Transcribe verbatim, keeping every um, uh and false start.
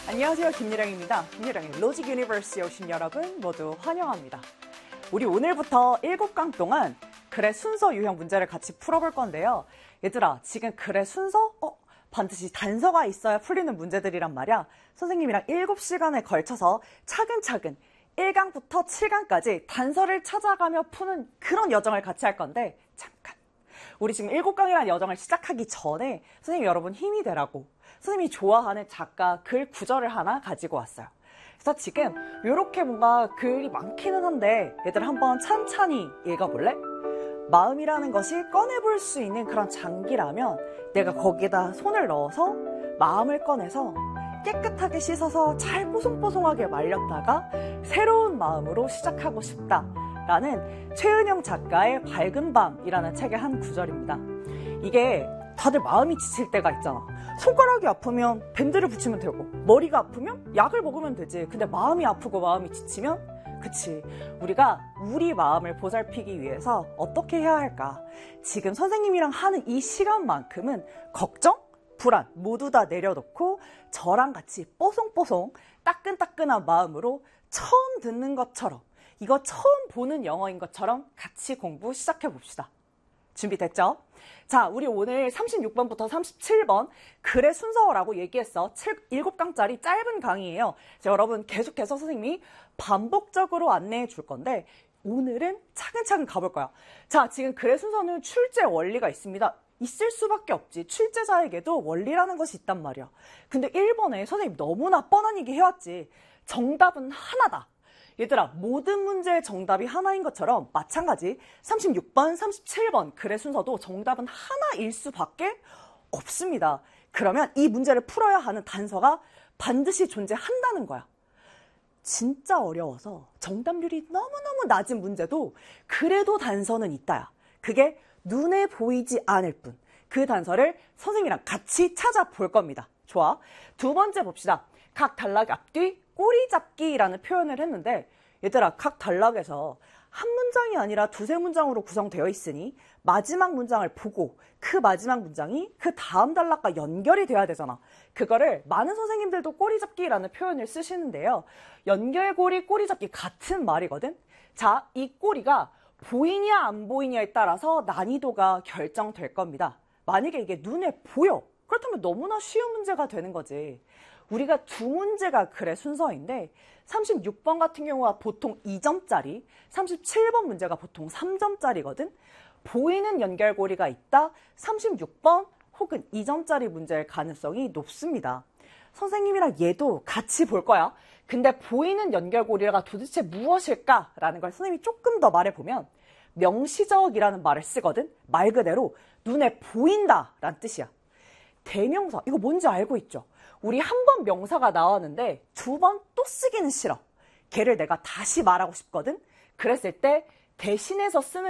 안녕하세요, 김유령입니다. 김유령의 로직 유니버스에 오신 여러분 모두 환영합니다. 우리 오늘부터 일곱 강 동안 글의 순서 유형 문제를 같이 풀어볼 건데요. 얘들아, 지금 글의 순서? 어? 반드시 단서가 있어야 풀리는 문제들이란 말이야. 선생님이랑 일곱 시간에 걸쳐서 차근차근 일 강부터 칠 강까지 단서를 찾아가며 푸는 그런 여정을 같이 할 건데, 잠깐. 우리 지금 일곱 강이라는 여정을 시작하기 전에 선생님 여러분 힘이 되라고 선생님이 좋아하는 작가 글 구절을 하나 가지고 왔어요. 그래서 지금 이렇게 뭔가 글이 많기는 한데 얘들 한번 찬찬히 읽어볼래? 마음이라는 것이 꺼내볼 수 있는 그런 장기라면 내가 거기에다 손을 넣어서 마음을 꺼내서 깨끗하게 씻어서 잘 뽀송뽀송하게 말렸다가 새로운 마음으로 시작하고 싶다 라는 최은영 작가의 밝은 밤이라는 책의 한 구절입니다. 이게 다들 마음이 지칠 때가 있잖아. 손가락이 아프면 밴드를 붙이면 되고 머리가 아프면 약을 먹으면 되지. 근데 마음이 아프고 마음이 지치면 그치, 우리가 우리 마음을 보살피기 위해서 어떻게 해야 할까? 지금 선생님이랑 하는 이 시간만큼은 걱정, 불안 모두 다 내려놓고 저랑 같이 뽀송뽀송 따끈따끈한 마음으로 처음 듣는 것처럼, 이거 처음 보는 영어인 것처럼 같이 공부 시작해 봅시다. 준비됐죠? 자, 우리 오늘 삼십육 번부터 삼십칠 번 글의 순서라고 얘기했어. 일곱 강짜리 짧은 강의예요. 그래서 여러분 계속해서 선생님이 반복적으로 안내해 줄 건데 오늘은 차근차근 가볼 거야. 자, 지금 글의 순서는 출제 원리가 있습니다. 있을 수밖에 없지. 출제자에게도 원리라는 것이 있단 말이야. 근데 일 번에 선생님 너무나 뻔한 얘기 해왔지. 정답은 하나다. 얘들아, 모든 문제의 정답이 하나인 것처럼 마찬가지 삼십육 번, 삼십칠 번 글의 순서도 정답은 하나일 수밖에 없습니다. 그러면 이 문제를 풀어야 하는 단서가 반드시 존재한다는 거야. 진짜 어려워서 정답률이 너무너무 낮은 문제도 그래도 단서는 있다야. 그게 눈에 보이지 않을 뿐. 그 단서를 선생님이랑 같이 찾아볼 겁니다. 좋아. 두 번째 봅시다. 각 단락 앞뒤 꼬리 잡기라는 표현을 했는데 얘들아, 각 단락에서 한 문장이 아니라 두세 문장으로 구성되어 있으니 마지막 문장을 보고 그 마지막 문장이 그 다음 단락과 연결이 돼야 되잖아. 그거를 많은 선생님들도 꼬리 잡기라는 표현을 쓰시는데요. 연결고리, 꼬리 잡기 같은 말이거든. 자, 이 꼬리가 보이냐 안 보이냐에 따라서 난이도가 결정될 겁니다. 만약에 이게 눈에 보여, 그렇다면 너무나 쉬운 문제가 되는 거지. 우리가 두 문제가 글의 순서인데 삼십육 번 같은 경우가 보통 이 점짜리, 삼십칠 번 문제가 보통 삼 점짜리거든. 보이는 연결고리가 있다, 삼십육 번 혹은 이 점짜리 문제일 가능성이 높습니다. 선생님이랑 얘도 같이 볼 거야. 근데 보이는 연결고리가 도대체 무엇일까라는 걸 선생님이 조금 더 말해보면 명시적이라는 말을 쓰거든. 말 그대로 눈에 보인다라는 뜻이야. 대명사, 이거 뭔지 알고 있죠? 우리 한 번 명사가 나왔는데 두 번 또 쓰기는 싫어. 걔를 내가 다시 말하고 싶거든. 그랬을 때 대신해서 쓰는